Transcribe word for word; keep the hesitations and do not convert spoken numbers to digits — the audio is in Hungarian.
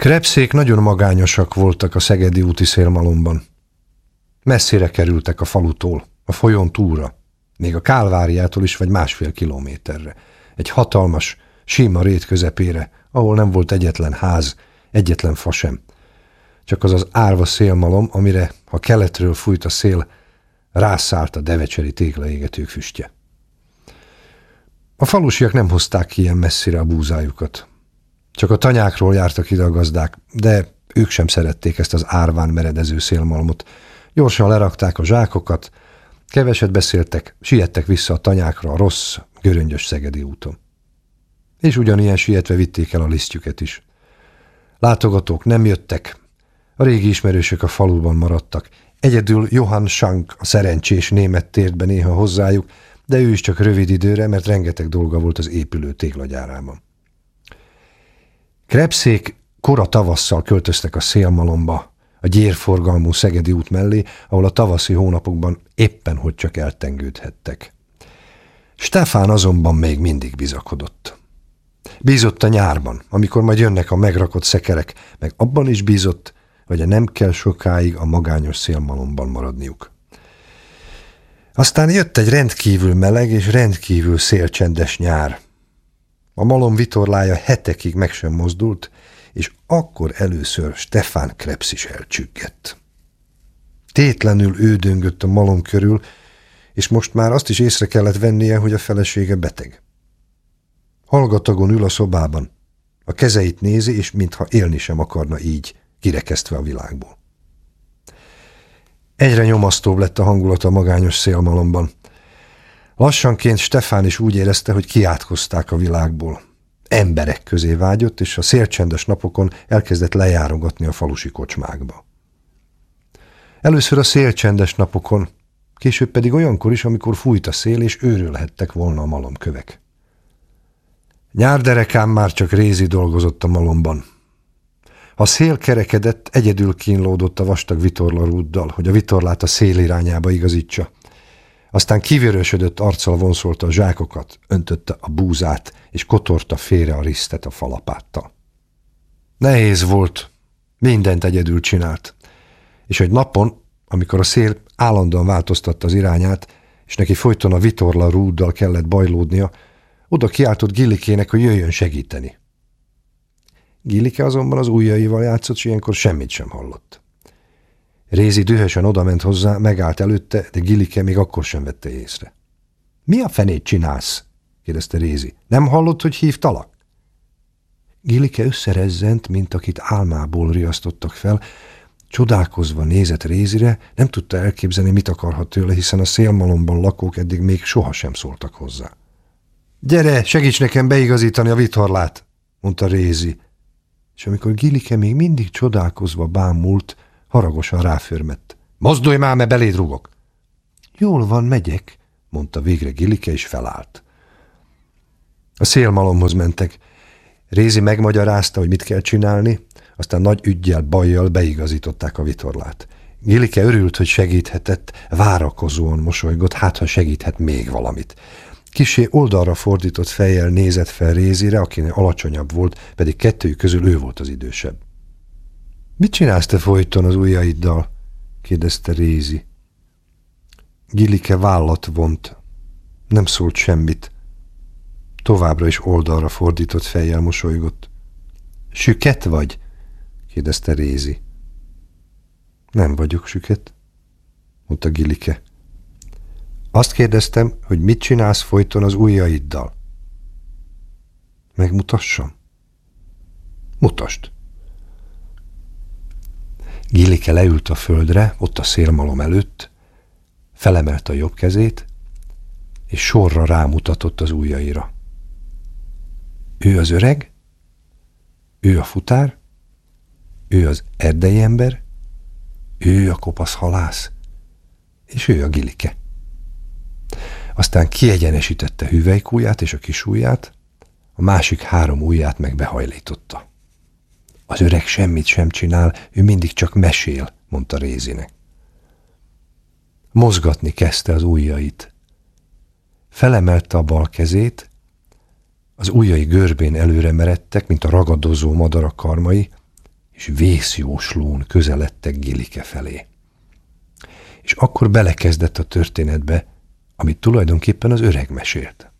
Krebszék nagyon magányosak voltak a szegedi úti szélmalomban. Messzire kerültek a falutól, a folyón túlra, még a Kálváriától is vagy másfél kilométerre. Egy hatalmas, sima rét közepére, ahol nem volt egyetlen ház, egyetlen fa sem. Csak az az árva szélmalom, amire, ha keletről fújt a szél, rászállt a devecseri téglaégetők füstje. A falusiak nem hozták ki ilyen messzire a búzájukat. Csak a tanyákról jártak ide a gazdák, de ők sem szerették ezt az árván meredező szélmalmot. Gyorsan lerakták a zsákokat, keveset beszéltek, siettek vissza a tanyákra a rossz, göröngyös szegedi úton. És ugyanilyen sietve vitték el a lisztjüket is. Látogatók nem jöttek, a régi ismerősök a faluban maradtak. Egyedül Johann Schank, a szerencsés német tért be néha hozzájuk, de ő is csak rövid időre, mert rengeteg dolga volt az épülő téglagyárában. Krebszék kora tavasszal költöztek a szélmalomba, a gyérforgalmú szegedi út mellé, ahol a tavaszi hónapokban éppen hogy csak eltengődhettek. Stefán azonban még mindig bizakodott. Bízott a nyárban, amikor majd jönnek a megrakott szekerek, meg abban is bízott, hogy nem kell sokáig a magányos szélmalomban maradniuk. Aztán jött egy rendkívül meleg és rendkívül szélcsendes nyár. A malom vitorlája hetekig meg sem mozdult, és akkor először Stefán Krebsz is elcsüggett. Tétlenül ődöngött a malom körül, és most már azt is észre kellett vennie, hogy a felesége beteg. Hallgatagon ül a szobában, a kezeit nézi, és mintha élni sem akarna így, kirekesztve a világból. Egyre nyomasztóbb lett a hangulat a magányos szélmalomban. Lassanként Stefán is úgy érezte, hogy kiátkozták a világból. Emberek közé vágyott, és a szélcsendes napokon elkezdett lejárogatni a falusi kocsmákba. Először a szélcsendes napokon, később pedig olyankor is, amikor fújt a szél, és őrölhettek volna a malomkövek. Nyárderekán már csak Rézi dolgozott a malomban. Ha szél kerekedett, egyedül kínlódott a vastag vitorlarúddal, hogy a vitorlát a szél irányába igazítsa. Aztán kivörösödött arccal vonszolta a zsákokat, öntötte a búzát, és kotorta félre a risztet a falapáttal. Nehéz volt, mindent egyedül csinált, és egy napon, amikor a szél állandóan változtatta az irányát, és neki folyton a vitorlarúddal kellett bajlódnia, oda kiáltott Gillikének, hogy jöjjön segíteni. Gillike azonban az ujjaival játszott, és ilyenkor semmit sem hallott. Rézi dühösen odament hozzá, megállt előtte, de Gillike még akkor sem vette észre. – Mi a fenét csinálsz? – kérdezte Rézi. – Nem hallott, hogy hívtalak? Gillike összerezzent, mint akit álmából riasztottak fel. Csodálkozva nézett Rézire, nem tudta elképzelni, mit akarhat tőle, hiszen a szélmalomban lakók eddig még sohasem szóltak hozzá. – Gyere, segíts nekem beigazítani a vitorlát! – mondta Rézi. És amikor Gillike még mindig csodálkozva bámult, haragosan ráförmett. – Mozdulj már, mert beléd rúgok! – Jól van, megyek – mondta végre Gillike, és felállt. A szélmalomhoz mentek. Rézi megmagyarázta, hogy mit kell csinálni, aztán nagy üggyel, bajjal beigazították a vitorlát. Gillike örült, hogy segíthetett, várakozóan mosolygott, hát ha segíthet még valamit. Kissé oldalra fordított fejjel nézett fel Rézire, akinek alacsonyabb volt, pedig kettőjük közül ő volt az idősebb. – Mit csinálsz te folyton az ujjaiddal? – kérdezte Rézi. Gillike vállat vont. Nem szólt semmit. Továbbra is oldalra fordított fejjel mosolygott. – Süket vagy? – kérdezte Rézi. – Nem vagyok süket – mondta Gillike. – Azt kérdeztem, hogy mit csinálsz folyton az ujjaiddal. – Megmutassam? – Mutasd! Gillike leült a földre, ott a szélmalom előtt, felemelte a jobb kezét, és sorra rámutatott az ujjaira. Ő az öreg, ő a futár, ő az erdei ember, ő a kopasz halász, és ő a Gillike. Aztán kiegyenesítette hüvelykujját és a kis ujját, a másik három ujját meg behajlította. Az öreg semmit sem csinál, ő mindig csak mesél, mondta Rézinek. Mozgatni kezdte az ujjait. Felemelte a bal kezét, az ujjai görbén előre meredtek, mint a ragadozó madarak karmai, és vészjóslón közeledtek Gilike felé. És akkor belekezdett a történetbe, amit tulajdonképpen az öreg mesélt.